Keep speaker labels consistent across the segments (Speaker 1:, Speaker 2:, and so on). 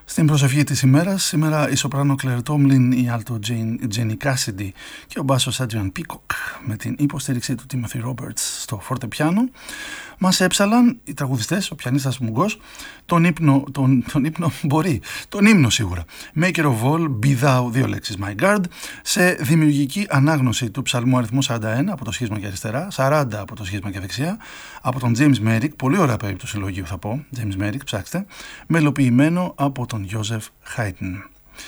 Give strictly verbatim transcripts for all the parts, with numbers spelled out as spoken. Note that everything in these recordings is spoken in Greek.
Speaker 1: Στην προσευχή της ημέρας, σήμερα η σοπράνο Claire Tomlin, η άλτο Jenny Cassidy και ο μπάσος Adrian Peacock με την υποστήριξη του Timothy Roberts στο φορτεπιάνο μας έψαλαν οι τραγουδιστές, ο πιανίστας Μουγκός, τον ύπνο, τον, τον ύπνο μπορεί, τον ύμνο σίγουρα. Maker of all, Be Thou, δύο λέξεις, My Guard, σε δημιουργική ανάγνωση του ψαλμού αριθμού σαράντα ένα από το σχίσμα και αριστερά, σαράντα από το σχίσμα και δεξιά, από τον James Merrick, πολύ ωραία περίπτωση λογίου θα πω, James Merrick, ψάξτε, μελοποιημένο από τον Joseph Haydn.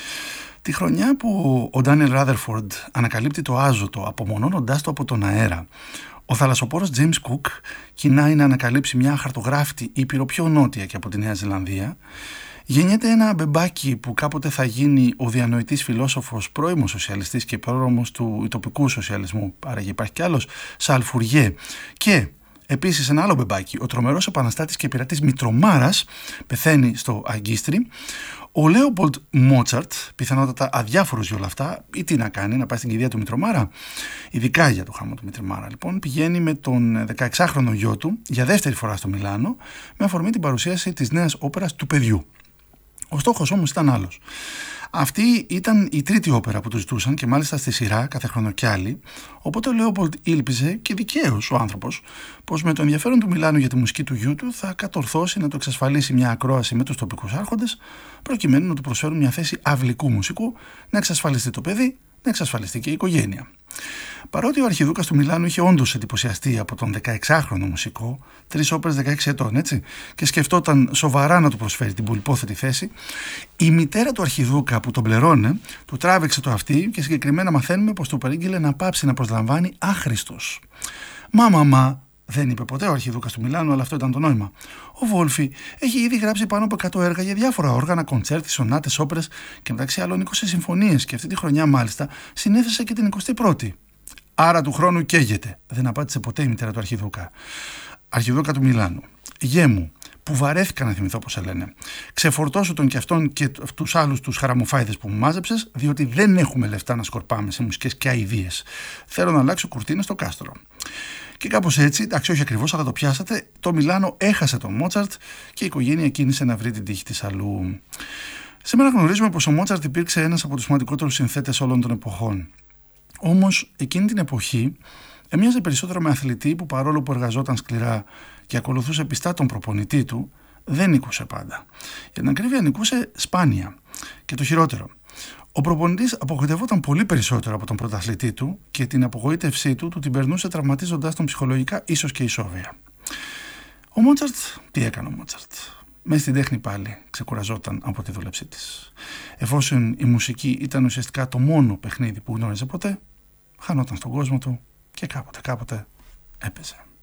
Speaker 1: Τη χρονιά που ο Daniel Rutherford ανακαλύπτει το άζωτο απομονώνοντάς το από τον αέρα, ο θαλασσοπόρος James Cook κοινάει να ανακαλύψει μια αχαρτογράφητη ήπειρο πιο νότια και από τη Νέα Ζηλανδία, γεννιέται ένα μπεμπάκι που κάποτε θα γίνει ο διανοητής φιλόσοφος, πρώιμος σοσιαλιστής και πρόδρομος του ητοπικού σοσιαλισμού, άραγε υπάρχει κι άλλος, Σαλ Φουριέ, και επίσης ένα άλλο μπεμπάκι, ο τρομερός επαναστάτης και πειρατής Μητρομάρας, πεθαίνει στο Αγκίστρι. Ο Λέοπολτ Μότσαρτ, πιθανότατα αδιάφορος για όλα αυτά, ή τι να κάνει, να πάει στην κηδεία του Μητρομάρα, ειδικά για το χάμο του Μητρομάρα, λοιπόν, πηγαίνει με τον δεκαεξάχρονο γιο του για δεύτερη φορά στο Μιλάνο, με αφορμή την παρουσίαση της νέας όπερας του παιδιού. Ο στόχος όμως ήταν άλλος. Αυτή ήταν η τρίτη όπερα που του ζητούσαν και μάλιστα στη σειρά, κάθε χρόνο κι άλλη. Οπότε ο Λέοπολτ ήλπιζε, και δικαίως ο άνθρωπος, πως με το ενδιαφέρον του Μιλάνου για τη μουσική του γιού του θα κατορθώσει να το εξασφαλίσει μια ακρόαση με τους τοπικούς άρχοντες, προκειμένου να του προσφέρουν μια θέση αυλικού μουσικού, να εξασφαλιστεί το παιδί, να εξασφαλιστεί και η οικογένεια. Παρότι ο αρχιδούκας του Μιλάνου είχε όντως εντυπωσιαστεί από τον δεκαεξάχρονο μουσικό, τρεις όπερες δεκαέξι ετών, έτσι, και σκεφτόταν σοβαρά να του προσφέρει την πολυπόθετη θέση, η μητέρα του αρχιδούκα που τον πληρώνε του τράβηξε το αυτί και συγκεκριμένα μαθαίνουμε πως του παρήγγειλε να πάψει να προσλαμβάνει άχρηστος. Μα, μα, μα, δεν είπε ποτέ ο αρχιδούκας του Μιλάνου, αλλά αυτό ήταν το νόημα. Ο Βόλφι έχει ήδη γράψει πάνω από εκατό έργα για διάφορα όργανα, κοντσέρτι, σονάτες, όπερες και μεταξύ άλλων είκοσι συμφωνίες, και αυτή τη χρονιά μάλιστα συνέθεσε και την εικοστή πρώτη. Άρα του χρόνου καίγεται. Δεν απάντησε ποτέ η μητέρα του αρχιδούκα. Αρχιδούκα του Μιλάνου. Γέ μου, που βαρέθηκα να θυμηθώ πως σε λένε. Ξεφορτώσου τον και αυτόν και τους άλλους τους χαραμοφάιδες που μου μάζεψες, διότι δεν έχουμε λεφτά να σκορπάμε σε μουσικές και αηδίες. Θέλω να αλλάξω κουρτίνες στο κάστρο. Και κάπως έτσι, εντάξει, όχι ακριβώς, αλλά το πιάσατε, το Μιλάνο έχασε τον Μότσαρτ και η οικογένεια κίνησε να βρει την τύχη της αλλού. Σήμερα γνωρίζουμε πως ο Μότσαρτ υπήρξε ένας από τους σημαντικότερους συνθέτες όλων των εποχών. Όμως εκείνη την εποχή έμοιαζε περισσότερο με αθλητή που, παρόλο που εργαζόταν σκληρά και ακολουθούσε πιστά τον προπονητή του, δεν νικούσε πάντα. Για την ακρίβεια, νικούσε σπάνια. Και το χειρότερο, ο προπονητής απογοητευόταν πολύ περισσότερο από τον πρωταθλητή του και την απογοήτευσή του του την περνούσε τραυματίζοντας τον ψυχολογικά, ίσως και ισόβια. Ο Μότσαρτ, τι έκανε ο Μότσαρτ? Μες στην τέχνη πάλι ξεκουραζόταν από τη δούλεψή της. Εφόσον η μουσική ήταν ουσιαστικά το μόνο παιχνίδι που γνώριζε ποτέ, χανόταν στον κόσμο του και κάποτε κάποτε έπαιζε.